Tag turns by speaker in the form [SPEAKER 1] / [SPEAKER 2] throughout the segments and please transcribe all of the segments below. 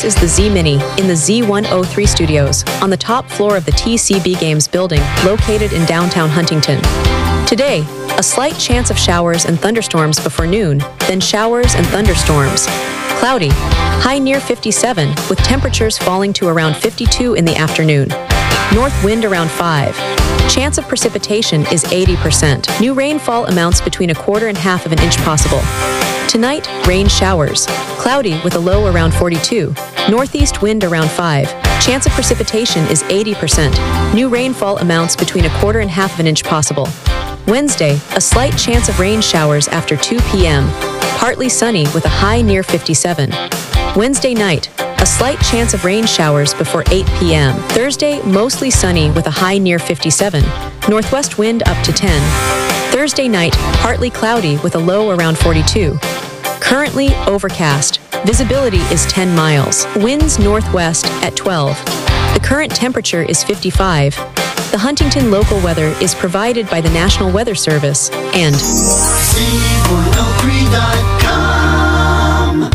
[SPEAKER 1] This is the Z Mini in the Z103 studios on the top floor of the TCB Games building located in downtown Huntington. Today, a slight chance of showers and thunderstorms before noon, then showers and thunderstorms. Cloudy, high near 57 with temperatures falling to around 52 in the afternoon. North wind around 5. Chance of precipitation is 80%. New rainfall amounts between 1/4 and 1/2 of an inch possible. Tonight, rain showers. Cloudy with a low around 42. Northeast wind around 5. Chance of precipitation is 80%. New rainfall amounts between 1/4 and 1/2 of an inch possible. Wednesday, a slight chance of rain showers after 2 p.m. Partly sunny with a high near 57. Wednesday night, a slight chance of rain showers before 8 p.m. Thursday, mostly sunny with a high near 57. Northwest wind up to 10. Thursday night, partly cloudy with a low around 42. Currently overcast. Visibility is 10 miles. Winds northwest at 12. The current temperature is 55. The Huntington local weather is provided by the National Weather Service and
[SPEAKER 2] Z103.com.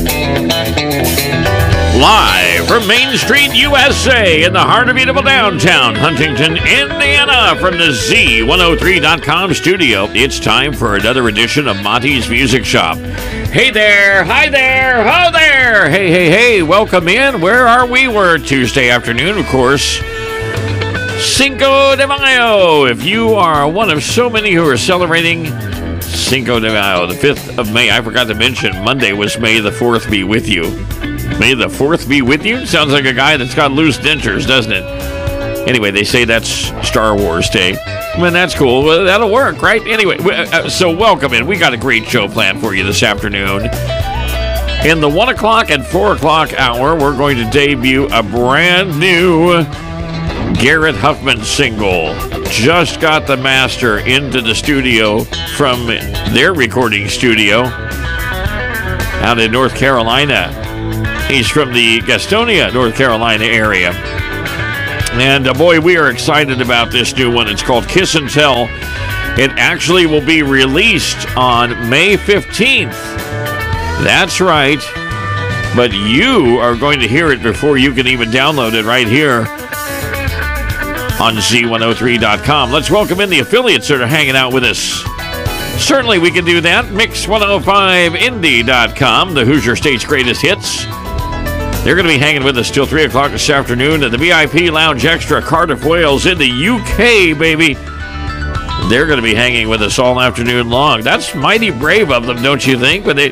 [SPEAKER 3] Live from Main Street, USA, in the heart of beautiful downtown Huntington, Indiana, from the Z103.com studio, it's time for another edition of Monty's Music Shop. Hey there, hi there, ho there, hey, welcome in. Where are we? We're Tuesday afternoon, of course. Cinco de Mayo. If you are one of so many who are celebrating Cinco de Mayo, the 5th of May, I forgot to mention Monday was May the 4th be with you. May the 4th be with you? Sounds like a guy that's got loose dentures, doesn't it? Anyway, they say that's Star Wars Day. I mean, that's cool. Well, that'll work, right? Anyway, so welcome in. We got a great show planned for you this afternoon. In the 1 o'clock and 4 o'clock hour, we're going to debut a brand new Garrett Huffman single. Just got the master into the studio from their recording studio out in North Carolina. He's from the Gastonia, North Carolina area. And boy, we are excited about this new one. It's called Kiss and Tell. It actually will be released on May 15th. That's right. But you are going to hear it before you can even download it right here on Z103.com. Let's welcome in the affiliates that are hanging out with us. Certainly we can do that. Mix105indie.com, the Hoosier State's greatest hits. They're going to be hanging with us till 3 o'clock this afternoon at the VIP Lounge Extra, Cardiff, Wales, in the UK, baby. They're going to be hanging with us all afternoon long. That's mighty brave of them, don't you think? But they,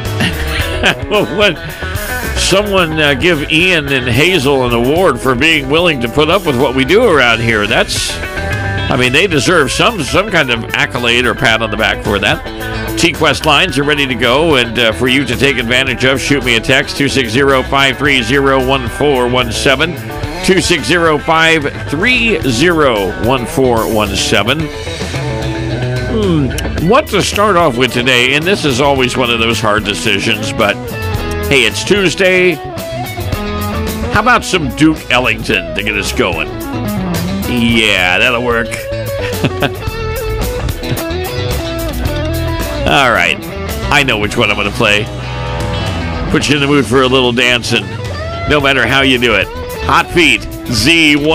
[SPEAKER 3] someone give Ian and Hazel an award for being willing to put up with what we do around here. They deserve some kind of accolade or pat on the back for that. T-Quest lines are ready to go, and for you to take advantage of, shoot me a text, 260-530-1417, 260-530-1417. What to start off with today, and this is always one of those hard decisions, but hey, it's Tuesday. How about some Duke Ellington to get us going? Yeah, that'll work. All right, I know which one I'm going to play. Put you in the mood for a little dancing, no matter how you do it. Hot Feet, Z103.